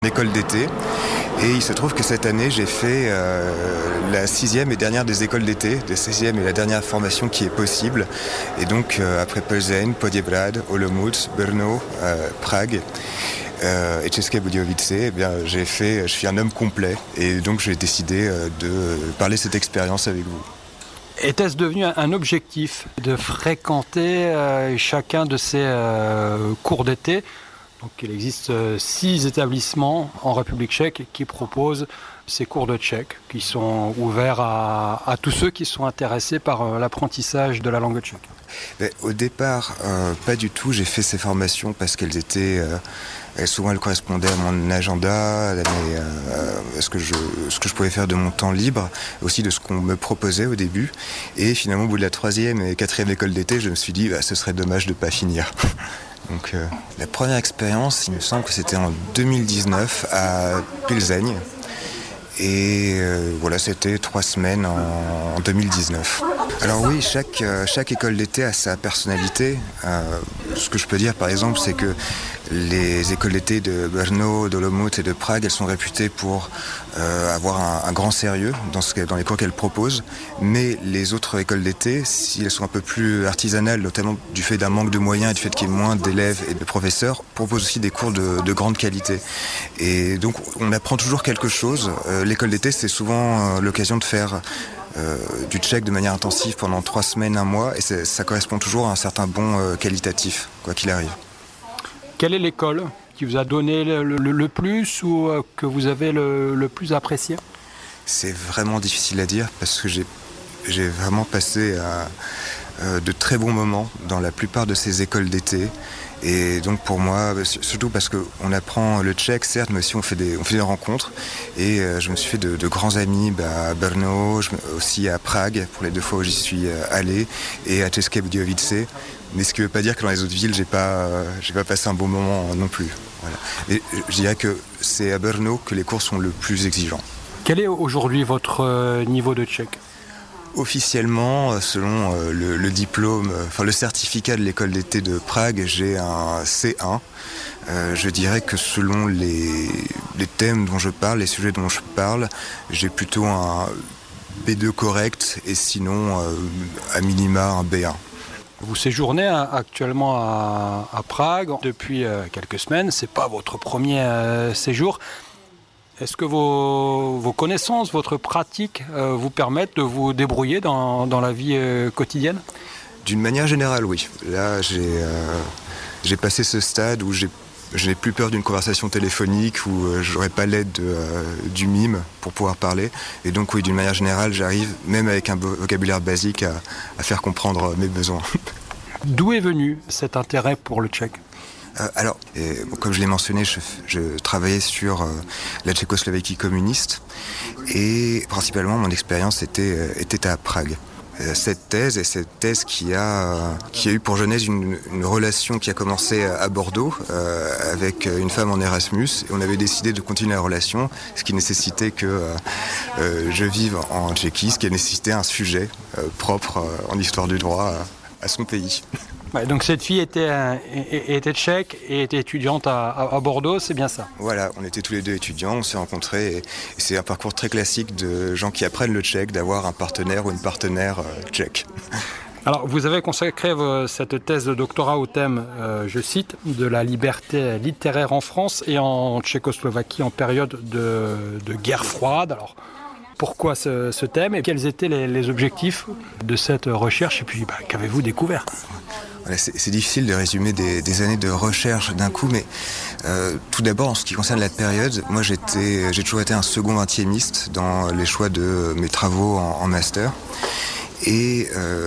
école d'été. Et il se trouve que cette année, j'ai fait la 6e et dernière des écoles d'été, la 6e et la dernière formation qui est possible. Et donc, après Plzeň, Poděbrad, Olomouc, Brno, Prague et České Budějovice, eh bien, je suis un homme complet. Et donc, j'ai décidé de parler de cette expérience avec vous. Était-ce devenu un objectif de fréquenter chacun de ces cours d'été ? Donc, il existe 6 établissements en République tchèque qui proposent ces cours de tchèque, qui sont ouverts à tous ceux qui sont intéressés par l'apprentissage de la langue tchèque. Au départ, pas du tout. J'ai fait ces formations parce qu'elles étaient... souvent, elles correspondaient à mon agenda, à ce que je pouvais faire de mon temps libre, aussi de ce qu'on me proposait au début. Et finalement, au bout de la 3e et 4e école d'été, je me suis dit ce serait dommage de ne pas finir. Donc, la première expérience, il me semble que c'était en 2019 à Plzeň. Et voilà, c'était 3 semaines en 2019. Alors oui, chaque école d'été a sa personnalité. Ce que je peux dire, par exemple, c'est que les écoles d'été de Brno, d'Olomouc et de Prague, elles sont réputées pour avoir un grand sérieux dans les cours qu'elles proposent. Mais les autres écoles d'été, si elles sont un peu plus artisanales, notamment du fait d'un manque de moyens et du fait qu'il y ait moins d'élèves et de professeurs, proposent aussi des cours de grande qualité. Et donc, on apprend toujours quelque chose. L'école d'été, c'est souvent l'occasion de faire du tchèque de manière intensive pendant 3 semaines, 1 mois, et ça correspond toujours à un certain bond qualitatif, quoi qu'il arrive. Quelle est l'école qui vous a donné le plus ou que vous avez le plus apprécié ? C'est vraiment difficile à dire parce que j'ai vraiment passé de très bons moments dans la plupart de ces écoles d'été. Et donc pour moi, surtout parce qu'on apprend le tchèque, certes, mais aussi on fait des rencontres. Et je me suis fait de grands amis à Brno, aussi à Prague, pour les 2 fois où j'y suis allé, et à České Budějovice. Mais ce qui ne veut pas dire que dans les autres villes, j'ai pas passé un bon moment non plus. Voilà. Et je dirais que c'est à Brno que les cours sont le plus exigeants. Quel est aujourd'hui votre niveau de tchèque ? Officiellement, selon le diplôme, le certificat de l'école d'été de Prague, j'ai un C1. Je dirais que selon les thèmes dont je parle, les sujets dont je parle, j'ai plutôt un B2 correct et sinon, à minima, un B1. Vous séjournez actuellement à Prague depuis quelques semaines. C'est pas votre premier séjour. Est-ce que vos connaissances, votre pratique vous permettent de vous débrouiller dans la vie quotidienne ? D'une manière générale, oui. Là, j'ai passé ce stade où je n'ai plus peur d'une conversation téléphonique, où je n'aurai pas l'aide du mime pour pouvoir parler. Et donc, oui, d'une manière générale, j'arrive, même avec un vocabulaire basique, à faire comprendre mes besoins. D'où est venu cet intérêt pour le tchèque ? Alors, comme je l'ai mentionné, je travaillais sur la Tchécoslovaquie communiste et principalement mon expérience était à Prague. Cette thèse qui a eu pour genèse une relation qui a commencé à Bordeaux avec une femme en Erasmus, et on avait décidé de continuer la relation, ce qui nécessitait que je vive en Tchéquie, ce qui a nécessité un sujet propre en histoire du droit à son pays. Ouais, donc cette fille était tchèque et était étudiante à Bordeaux, c'est bien ça ? Voilà, on était tous les 2 étudiants, on s'est rencontrés et c'est un parcours très classique de gens qui apprennent le tchèque, d'avoir un partenaire ou une partenaire tchèque. Alors, vous avez consacré cette thèse de doctorat au thème, je cite, de la liberté littéraire en France et en Tchécoslovaquie en période de guerre froide. Alors, pourquoi ce thème et quels étaient les objectifs de cette recherche et puis qu'avez-vous découvert ? Voilà, c'est difficile de résumer des années de recherche d'un coup, mais tout d'abord, en ce qui concerne la période, moi j'ai toujours été un second 20e dans les choix de mes travaux en master. Et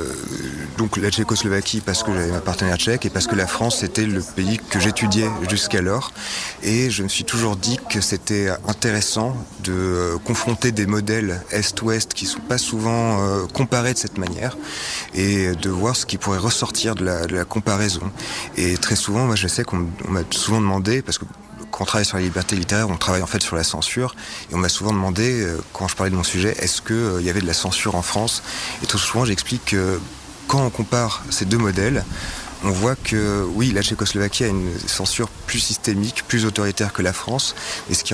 donc la Tchécoslovaquie parce que j'avais ma partenaire tchèque et parce que la France c'était le pays que j'étudiais jusqu'alors. Et je me suis toujours dit que c'était intéressant de confronter des modèles Est-Ouest qui ne sont pas souvent comparés de cette manière et de voir ce qui pourrait ressortir de la comparaison. Et très souvent, moi je sais qu'on m'a souvent demandé, parce que quand on travaille sur la liberté littéraire, on travaille en fait sur la censure. Et on m'a souvent demandé, quand je parlais de mon sujet, est-ce qu'il y avait de la censure en France ? Et tout souvent, j'explique que quand on compare ces 2 modèles, on voit que oui, la Tchécoslovaquie a une censure plus systémique, plus autoritaire que la France, et ce qui